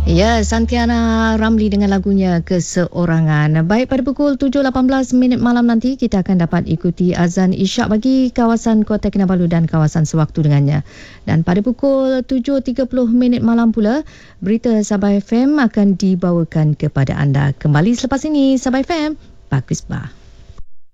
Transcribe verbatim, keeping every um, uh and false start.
Ya, Santiana Ramli dengan lagunya Keseorangan. Baik, pada pukul tujuh lapan belas minit malam nanti kita akan dapat ikuti azan Isyak bagi kawasan Kota Kinabalu dan kawasan sewaktu dengannya. Dan pada pukul tujuh tiga puluh minit malam pula, berita Sabah F M akan dibawakan kepada anda. Kembali selepas ini, Sabah F M, Pak Kisbah.